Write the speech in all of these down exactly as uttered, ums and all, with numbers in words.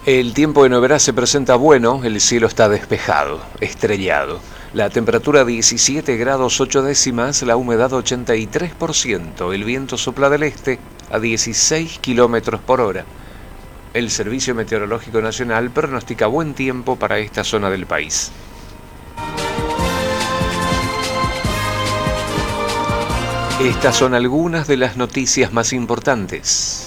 El tiempo en Oberá se presenta bueno, el cielo está despejado, estrellado. La temperatura diecisiete grados ocho décimas, la humedad ochenta y tres por ciento, el viento sopla del este a dieciséis kilómetros por hora. El Servicio Meteorológico Nacional pronostica buen tiempo para esta zona del país. Estas son algunas de las noticias más importantes.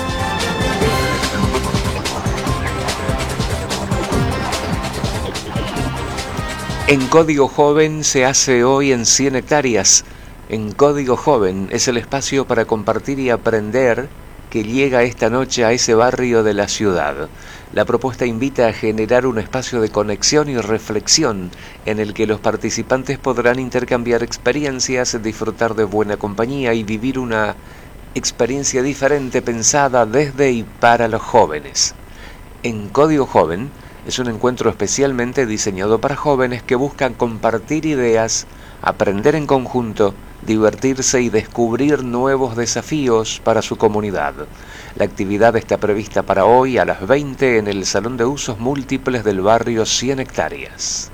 En Código Joven se hace hoy en cien hectáreas. En Código Joven es el espacio para compartir y aprender que llega esta noche a ese barrio de la ciudad. La propuesta invita a generar un espacio de conexión y reflexión en el que los participantes podrán intercambiar experiencias, disfrutar de buena compañía y vivir una experiencia diferente pensada desde y para los jóvenes. En Código Joven es un encuentro especialmente diseñado para jóvenes que buscan compartir ideas, aprender en conjunto, divertirse y descubrir nuevos desafíos para su comunidad. La actividad está prevista para hoy a las veinte en el Salón de Usos Múltiples del barrio cien hectáreas.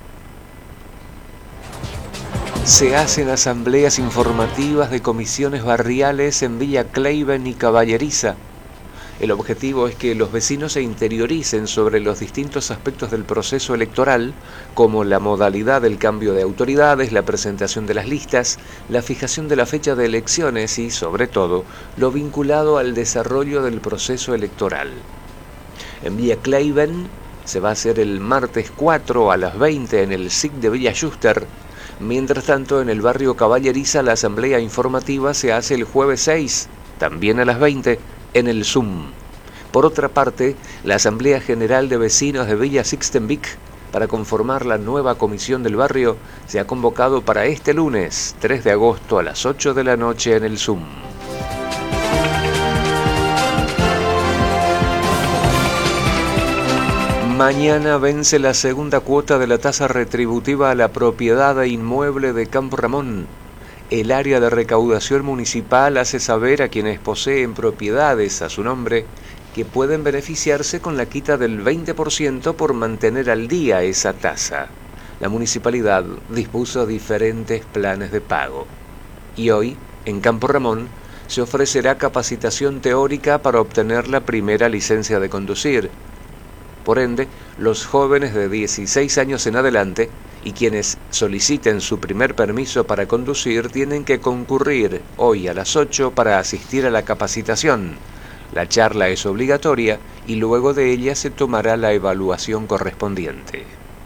Se hacen asambleas informativas de comisiones barriales en Villa Cleiben y Caballeriza. El objetivo es que los vecinos se interioricen sobre los distintos aspectos del proceso electoral, como la modalidad del cambio de autoridades, la presentación de las listas, la fijación de la fecha de elecciones y, sobre todo, lo vinculado al desarrollo del proceso electoral. En Villa Cleiben se va a hacer el martes cuatro a las veinte en el S I C de Villa Yuster. Mientras tanto, en el barrio Caballeriza la asamblea informativa se hace el jueves seis, también a las veinte, en el Zoom. Por otra parte, la Asamblea General de Vecinos de Villa Sixtenvic, para conformar la nueva comisión del barrio, se ha convocado para este lunes, tres de agosto a las ocho de la noche en el Zoom. Mañana vence la segunda cuota de la tasa retributiva a la propiedad inmueble de Campo Ramón. El área de recaudación municipal hace saber a quienes poseen propiedades a su nombre que pueden beneficiarse con la quita del veinte por ciento por mantener al día esa tasa. La municipalidad dispuso diferentes planes de pago. Y hoy, en Campo Ramón, se ofrecerá capacitación teórica para obtener la primera licencia de conducir. Por ende, los jóvenes de dieciséis años en adelante y quienes soliciten su primer permiso para conducir tienen que concurrir hoy a las ocho para asistir a la capacitación. La charla es obligatoria y luego de ella se tomará la evaluación correspondiente.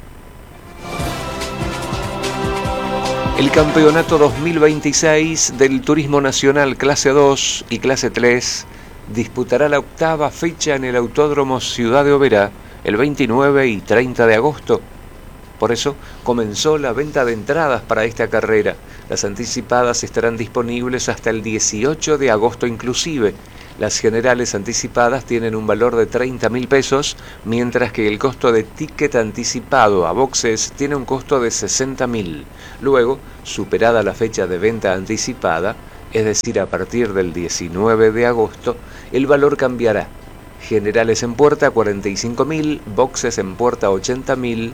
El Campeonato dos mil veintiséis del Turismo Nacional Clase dos y Clase tres disputará la octava fecha en el Autódromo Ciudad de Oberá el veintinueve y treinta de agosto. Por eso comenzó la venta de entradas para esta carrera. Las anticipadas estarán disponibles hasta el dieciocho de agosto inclusive. Las generales anticipadas tienen un valor de treinta mil pesos, mientras que el costo de ticket anticipado a boxes tiene un costo de sesenta mil. Luego, superada la fecha de venta anticipada, es decir, a partir del diecinueve de agosto, el valor cambiará. Generales en puerta cuarenta y cinco mil, boxes en puerta ochenta mil.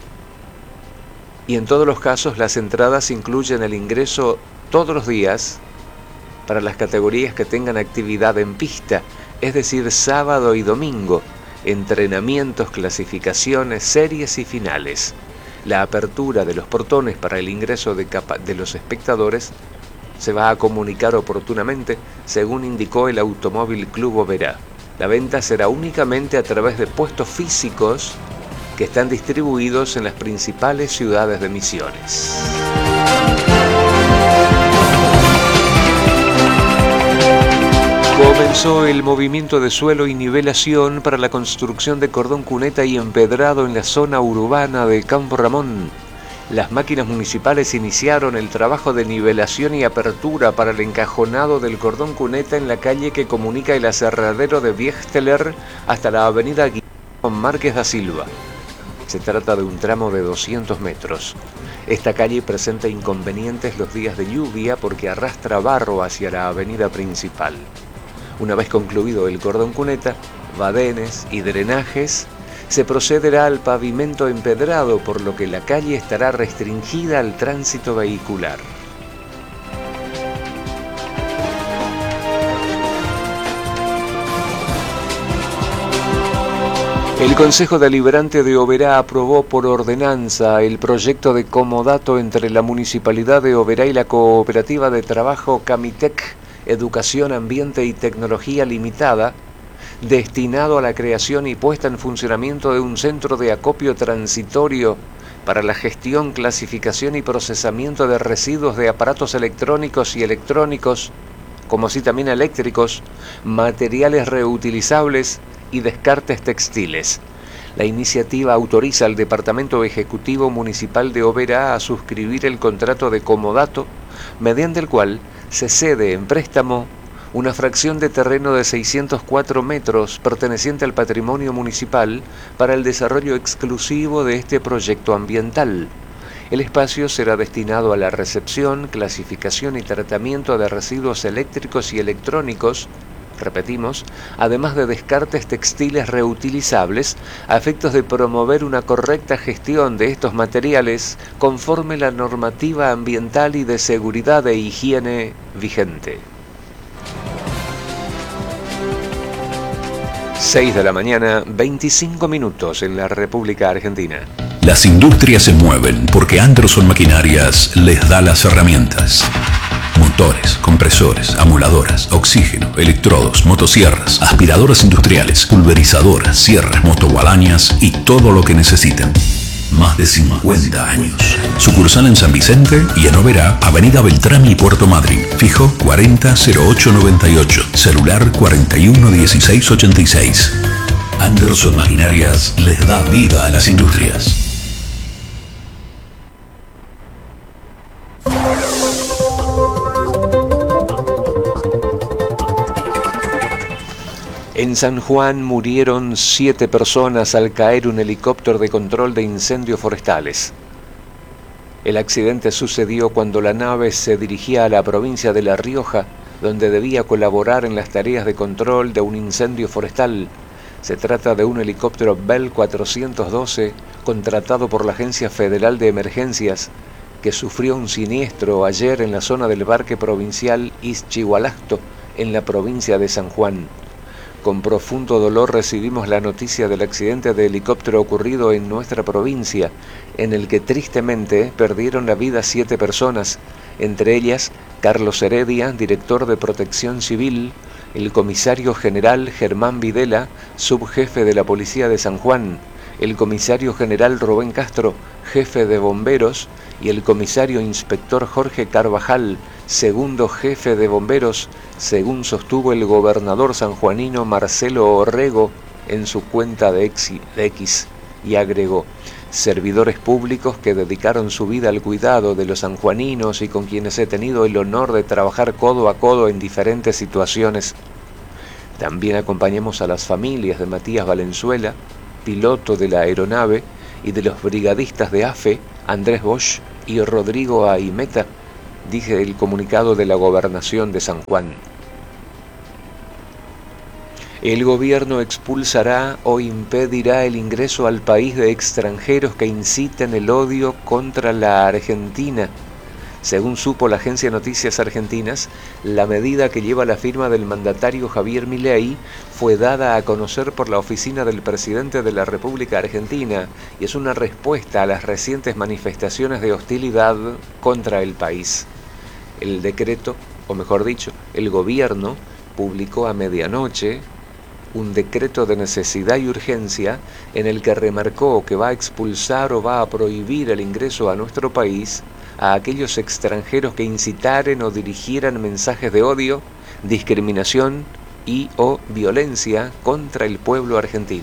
Y en todos los casos las entradas incluyen el ingreso todos los días para las categorías que tengan actividad en pista, es decir, sábado y domingo, entrenamientos, clasificaciones, series y finales. La apertura de los portones para el ingreso de, capa- de los espectadores se va a comunicar oportunamente, según indicó el Automóvil Club Oberá. La venta será únicamente a través de puestos físicos que están distribuidos en las principales ciudades de Misiones. Comenzó el movimiento de suelo y nivelación para la construcción de cordón cuneta y empedrado en la zona urbana de Campo Ramón. Las máquinas municipales iniciaron el trabajo de nivelación y apertura para el encajonado del cordón cuneta en la calle que comunica el aserradero de Viechteler hasta la avenida Guillermo Márquez da Silva. Se trata de un tramo de doscientos metros. Esta calle presenta inconvenientes los días de lluvia porque arrastra barro hacia la avenida principal. Una vez concluido el cordón cuneta, badenes y drenajes Se procederá al pavimento empedrado, por lo que la calle estará restringida al tránsito vehicular. El Consejo Deliberante de Oberá aprobó por ordenanza el proyecto de comodato entre la Municipalidad de Oberá y la Cooperativa de Trabajo Camitec Educación, Ambiente y Tecnología Limitada, destinado a la creación y puesta en funcionamiento de un centro de acopio transitorio para la gestión, clasificación y procesamiento de residuos de aparatos electrónicos y electrónicos, como así también eléctricos, materiales reutilizables y descartes textiles. La iniciativa autoriza al Departamento Ejecutivo Municipal de Oberá a suscribir el contrato de comodato, mediante el cual se cede en préstamo una fracción de terreno de seiscientos cuatro metros perteneciente al patrimonio municipal para el desarrollo exclusivo de este proyecto ambiental. El espacio será destinado a la recepción, clasificación y tratamiento de residuos eléctricos y electrónicos, repetimos, además de descartes textiles reutilizables, a efectos de promover una correcta gestión de estos materiales conforme la normativa ambiental y de seguridad e higiene vigente. seis de la mañana, veinticinco minutos en la República Argentina. Las industrias se mueven porque Anderson Maquinarias les da las herramientas. Motores, compresores, amoladoras, oxígeno, electrodos, motosierras, aspiradoras industriales, pulverizadoras, sierras, motoguadañas y todo lo que necesiten. Más de cincuenta años. Sucursal en San Vicente y en Oberá, Avenida Beltrami y Puerto Madryn. Fijo cuarenta cero ocho noventa y ocho. Celular cuarenta y uno dieciséis ochenta y seis. Anderson Maquinarias les da vida a las industrias. En San Juan murieron siete personas al caer un helicóptero de control de incendios forestales. El accidente sucedió cuando la nave se dirigía a la provincia de La Rioja, donde debía colaborar en las tareas de control de un incendio forestal. Se trata de un helicóptero Bell cuatrocientos doce, contratado por la Agencia Federal de Emergencias, que sufrió un siniestro ayer en la zona del Parque Provincial Ixchihualacto, en la provincia de San Juan. Con profundo dolor recibimos la noticia del accidente de helicóptero ocurrido en nuestra provincia, en el que tristemente perdieron la vida siete personas, entre ellas Carlos Heredia, director de Protección Civil, el comisario general Germán Videla, subjefe de la Policía de San Juan, el comisario general Rubén Castro, jefe de bomberos, y el comisario inspector Jorge Carvajal, segundo jefe de bomberos, según sostuvo el gobernador sanjuanino Marcelo Orrego en su cuenta de X, y agregó: servidores públicos que dedicaron su vida al cuidado de los sanjuaninos y con quienes he tenido el honor de trabajar codo a codo en diferentes situaciones. También acompañamos a las familias de Matías Valenzuela, piloto de la aeronave, y de los brigadistas de A F E, Andrés Bosch y Rodrigo Aimeta, dice el comunicado de la Gobernación de San Juan. El gobierno expulsará o impedirá el ingreso al país de extranjeros que inciten el odio contra la Argentina. Según supo la agencia Noticias Argentinas, la medida que lleva la firma del mandatario Javier Milei fue dada a conocer por la oficina del presidente de la República Argentina y es una respuesta a las recientes manifestaciones de hostilidad contra el país. El decreto, o mejor dicho, el gobierno publicó a medianoche un decreto de necesidad y urgencia en el que remarcó que va a expulsar o va a prohibir el ingreso a nuestro país a aquellos extranjeros que incitaren o dirigieran mensajes de odio, discriminación y o violencia contra el pueblo argentino.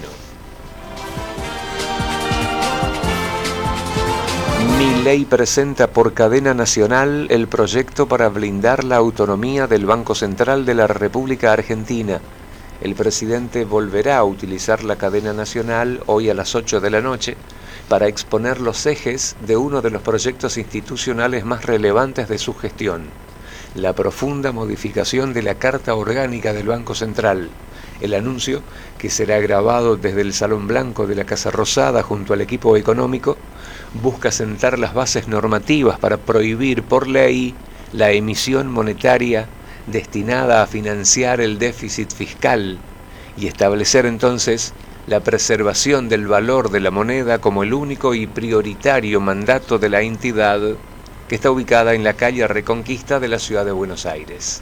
Milei presenta por cadena nacional el proyecto para blindar la autonomía del Banco Central de la República Argentina. El presidente volverá a utilizar la cadena nacional hoy a las ocho de la noche para exponer los ejes de uno de los proyectos institucionales más relevantes de su gestión: la profunda modificación de la Carta Orgánica del Banco Central. El anuncio, que será grabado desde el Salón Blanco de la Casa Rosada junto al equipo económico, busca sentar las bases normativas para prohibir por ley la emisión monetaria destinada a financiar el déficit fiscal y establecer entonces la preservación del valor de la moneda como el único y prioritario mandato de la entidad, que está ubicada en la calle Reconquista de la ciudad de Buenos Aires.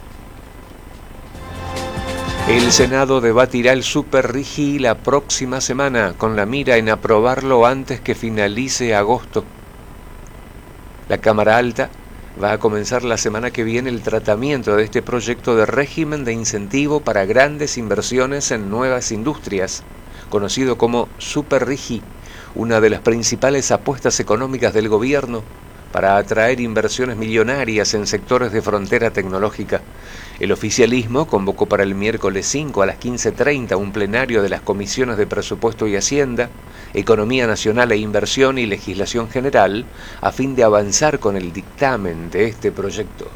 El Senado debatirá el Super Rigi la próxima semana, con la mira en aprobarlo antes que finalice agosto. La Cámara Alta va a comenzar la semana que viene el tratamiento de este proyecto de régimen de incentivo para grandes inversiones en nuevas industrias, conocido como Super Rigi, una de las principales apuestas económicas del gobierno para atraer inversiones millonarias en sectores de frontera tecnológica. El oficialismo convocó para el miércoles cinco a las quince treinta un plenario de las comisiones de Presupuesto y Hacienda, Economía Nacional e Inversión y Legislación General, a fin de avanzar con el dictamen de este proyecto.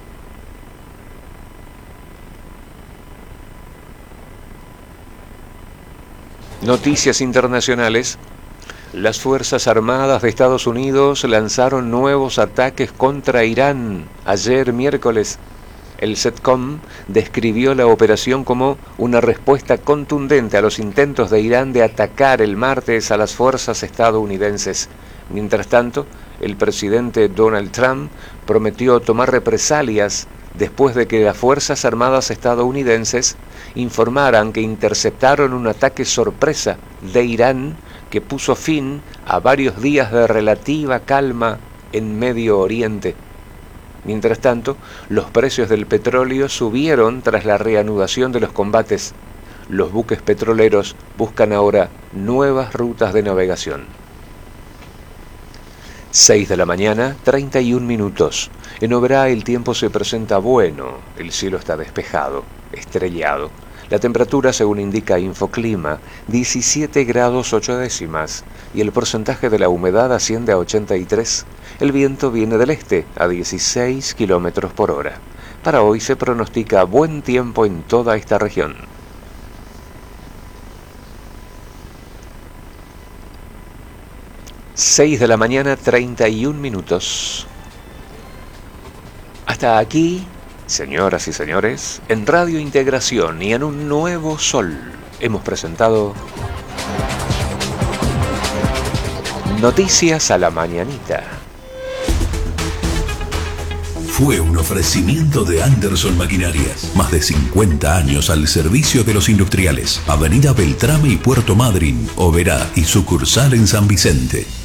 Noticias internacionales. Las Fuerzas Armadas de Estados Unidos lanzaron nuevos ataques contra Irán. Ayer miércoles, el CENTCOM describió la operación como una respuesta contundente a los intentos de Irán de atacar el martes a las fuerzas estadounidenses. Mientras tanto, el presidente Donald Trump prometió tomar represalias después de que las Fuerzas Armadas estadounidenses informaran que interceptaron un ataque sorpresa de Irán que puso fin a varios días de relativa calma en Medio Oriente. Mientras tanto, los precios del petróleo subieron tras la reanudación de los combates. Los buques petroleros buscan ahora nuevas rutas de navegación. seis de la mañana, treinta y un minutos. En Oberá el tiempo se presenta bueno, el cielo está despejado, estrellado. La temperatura, según indica Infoclima, diecisiete grados ocho décimas y el porcentaje de la humedad asciende a ochenta y tres. El viento viene del este a dieciséis kilómetros por hora. Para hoy se pronostica buen tiempo en toda esta región. seis de la mañana, treinta y un minutos. Hasta aquí, señoras y señores, en Radio Integración y en un nuevo sol, hemos presentado Noticias a la Mañanita. Fue un ofrecimiento de Anderson Maquinarias. Más de cincuenta años al servicio de los industriales. Avenida Beltrame y Puerto Madryn, Oberá y sucursal en San Vicente.